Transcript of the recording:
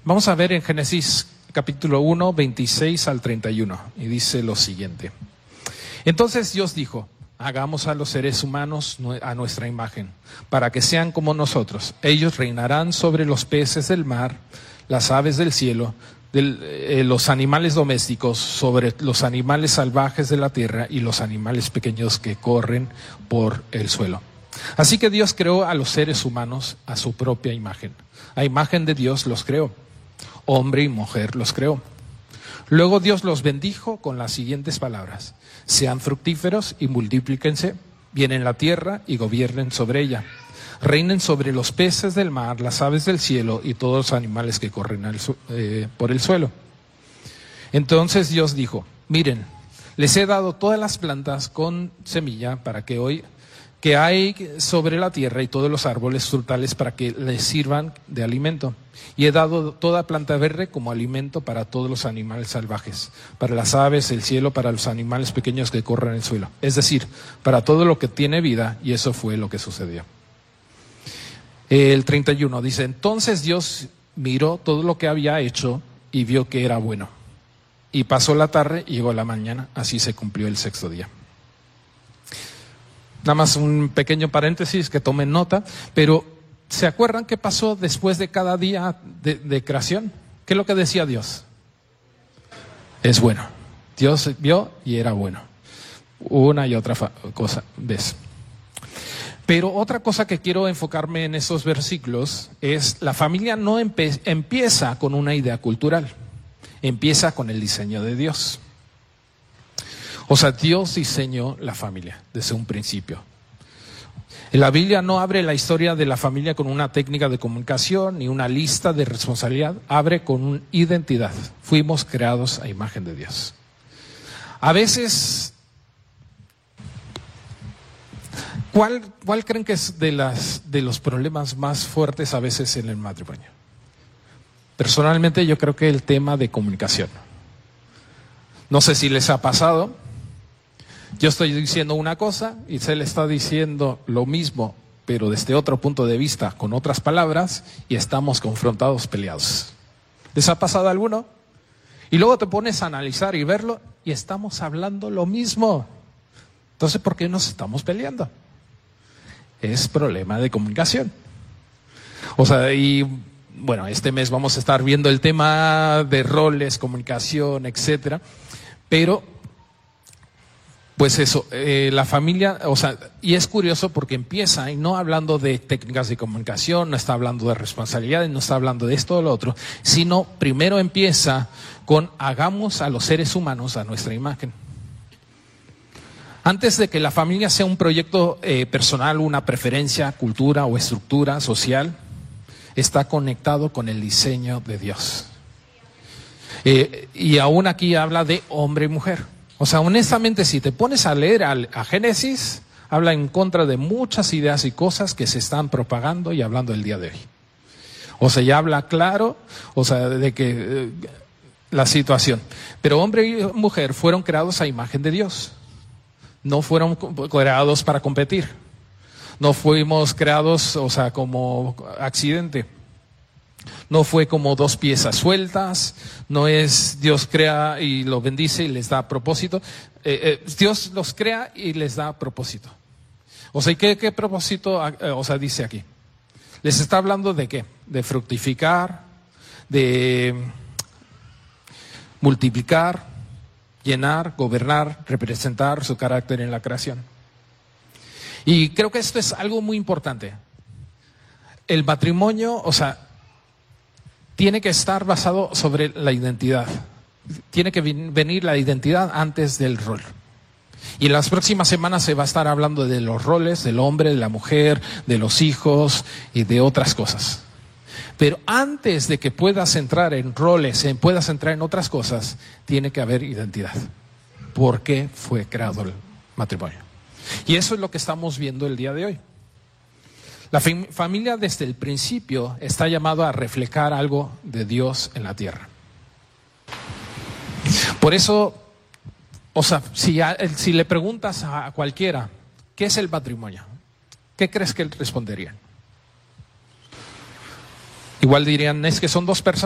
Vamos a ver en Génesis capítulo 1, 26 al 31, y dice lo siguiente. Entonces Dios dijo: hagamos a los seres humanos a nuestra imagen, para que sean como nosotros. Ellos reinarán sobre los peces del mar, las aves del cielo, los animales domésticos, sobre los animales salvajes de la tierra y los animales pequeños que corren por el suelo. Así que Dios creó a los seres humanos a su propia imagen. A imagen de Dios los creó. Hombre y mujer los creó. Luego Dios los bendijo con las siguientes palabras: sean fructíferos y multiplíquense, llenen la tierra y gobiernen sobre ella. Reinen sobre los peces del mar, las aves del cielo y todos los animales que corren por el suelo. Entonces Dios dijo: miren, les he dado todas las plantas con semilla para que hay sobre la tierra y todos los árboles frutales para que les sirvan de alimento. Y he dado toda planta verde como alimento para todos los animales salvajes, para las aves del cielo, para los animales pequeños que corren en el suelo. Es decir, para todo lo que tiene vida, y eso fue lo que sucedió. El 31 dice: entonces Dios miró todo lo que había hecho y vio que era bueno. Y pasó la tarde y llegó la mañana, así se cumplió el sexto día. Nada más un pequeño paréntesis, que tomen nota, pero ¿se acuerdan qué pasó después de cada día de creación? ¿Qué es lo que decía Dios? Es bueno. Dios vio y era bueno. Una y otra cosa ves. Pero otra cosa que quiero enfocarme en esos versículos es: la familia no empieza con una idea cultural, empieza con el diseño de Dios. O sea, Dios diseñó la familia desde un principio. La Biblia no abre la historia de la familia con una técnica de comunicación ni una lista de responsabilidad, abre con una identidad. Fuimos creados a imagen de Dios. A veces, ¿cuál creen que es de los problemas más fuertes a veces en el matrimonio? Personalmente yo creo que el tema de comunicación. No sé si les ha pasado. Yo estoy diciendo una cosa y se le está diciendo lo mismo, pero desde otro punto de vista, con otras palabras, y estamos confrontados, peleados. ¿Les ha pasado a alguno? Y luego te pones a analizar y verlo y estamos hablando lo mismo. Entonces, ¿por qué nos estamos peleando? Es problema de comunicación. O sea, y bueno, este mes vamos a estar viendo el tema de roles, comunicación, etcétera, pero pues eso, la familia, o sea, y es curioso porque empieza, y no hablando de técnicas de comunicación, no está hablando de responsabilidades, no está hablando de esto o lo otro, sino primero empieza con: hagamos a los seres humanos a nuestra imagen. Antes de que la familia sea un proyecto personal, una preferencia, cultura o estructura social, está conectado con el diseño de Dios. Y aún aquí habla de hombre y mujer. O sea, honestamente, si te pones a leer a Génesis, habla en contra de muchas ideas y cosas que se están propagando y hablando el día de hoy. O sea, ya habla claro, o sea, de que la situación. Pero hombre y mujer fueron creados a imagen de Dios. No fueron creados para competir. No fuimos creados, o sea, como accidente. No fue como dos piezas sueltas, no es Dios crea y lo bendice y les da propósito. Dios los crea y les da propósito. O sea, ¿qué propósito dice aquí? Les está hablando de qué, de fructificar, de multiplicar, llenar, gobernar, representar su carácter en la creación. Y creo que esto es algo muy importante. El matrimonio, o sea, tiene que estar basado sobre la identidad. Tiene que venir la identidad antes del rol. Y en las próximas semanas se va a estar hablando de los roles, del hombre, de la mujer, de los hijos y de otras cosas. Pero antes de que puedas entrar en roles, puedas entrar en otras cosas, tiene que haber identidad. ¿Por qué fue creado el matrimonio? Y eso es lo que estamos viendo el día de hoy. La familia desde el principio está llamada a reflejar algo de Dios en la tierra. Por eso, o sea, si le preguntas a cualquiera, ¿qué es el matrimonio? ¿Qué crees que él respondería? Igual dirían, es que son dos personas.